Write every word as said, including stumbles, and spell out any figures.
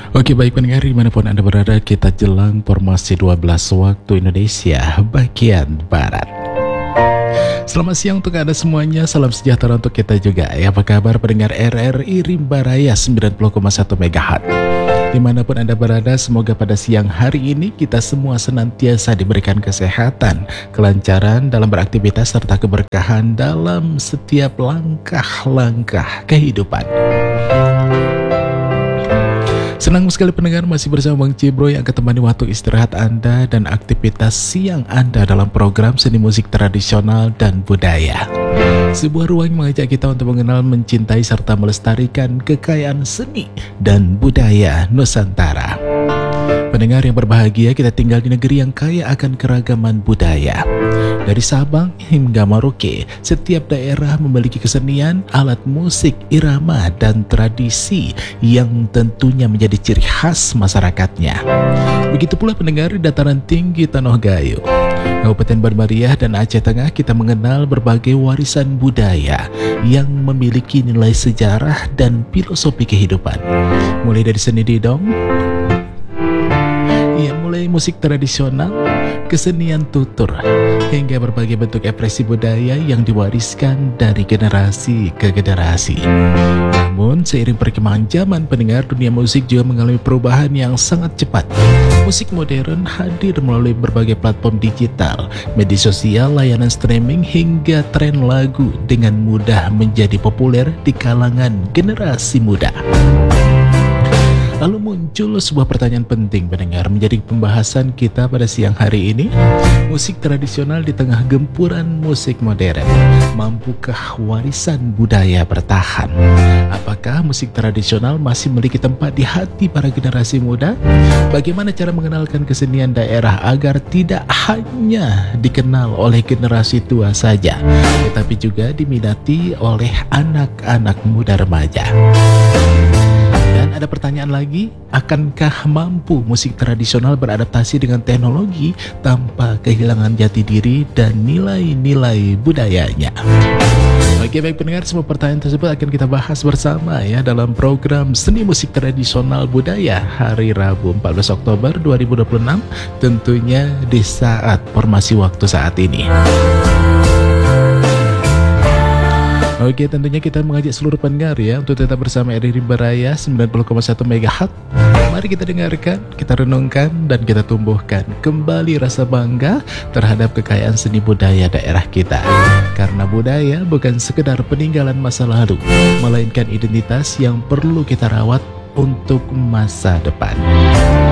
Oke, baik pendengar dimanapun Anda berada, kita jelang formasi dua belas waktu Indonesia bagian Barat. Selamat siang untuk Anda semuanya, salam sejahtera untuk kita juga. Ya, apa kabar pendengar R R I Rimba Raya sembilan puluh koma satu megahertz. Dimanapun Anda berada, semoga pada siang hari ini kita semua senantiasa diberikan kesehatan, kelancaran dalam beraktivitas, serta keberkahan dalam setiap langkah-langkah kehidupan. Senang sekali pendengar masih bersama Bang Cibro yang akan temani waktu istirahat Anda dan aktivitas siang Anda dalam program seni musik tradisional dan budaya. Sebuah ruang yang mengajak kita untuk mengenal, mencintai, serta melestarikan kekayaan seni dan budaya Nusantara. Pendengar yang berbahagia, kita tinggal di negeri yang kaya akan keragaman budaya. Dari Sabang hingga Merauke, setiap daerah memiliki kesenian, alat musik, irama, dan tradisi yang tentunya menjadi ciri khas masyarakatnya. Begitu pula pendengar di dataran tinggi Tanah Gayo, Kabupaten Banbariyah dan Aceh Tengah, kita mengenal berbagai warisan budaya yang memiliki nilai sejarah dan filosofi kehidupan. Mulai dari seni didong, ya, mulai musik tradisional, kesenian tutur, hingga berbagai bentuk ekspresi budaya yang diwariskan dari generasi ke generasi. Namun, seiring perkembangan zaman, pendengar, dunia musik juga mengalami perubahan yang sangat cepat. Musik modern hadir melalui berbagai platform digital, media sosial, layanan streaming, hingga tren lagu dengan mudah menjadi populer di kalangan generasi muda. Lalu muncul sebuah pertanyaan penting pendengar menjadi pembahasan kita pada siang hari ini. Musik tradisional di tengah gempuran musik modern, mampukah warisan budaya bertahan? Apakah musik tradisional masih memiliki tempat di hati para generasi muda? Bagaimana cara mengenalkan kesenian daerah agar tidak hanya dikenal oleh generasi tua saja, tetapi juga diminati oleh anak-anak muda remaja? Dan ada pertanyaan lagi, akankah mampu musik tradisional beradaptasi dengan teknologi tanpa kehilangan jati diri dan nilai-nilai budayanya? Oke, baik pendengar, semua pertanyaan tersebut akan kita bahas bersama ya dalam program Seni Musik Tradisional Budaya hari Rabu empat belas Oktober dua ribu dua puluh enam, tentunya di saat formasi waktu saat ini. Oke, tentunya kita mengajak seluruh pendengar ya untuk tetap bersama R R I Rimba Raya sembilan puluh koma satu megahertz. Mari kita dengarkan, kita renungkan, dan kita tumbuhkan kembali rasa bangga terhadap kekayaan seni budaya daerah kita. Karena budaya bukan sekedar peninggalan masa lalu, melainkan identitas yang perlu kita rawat untuk masa depan.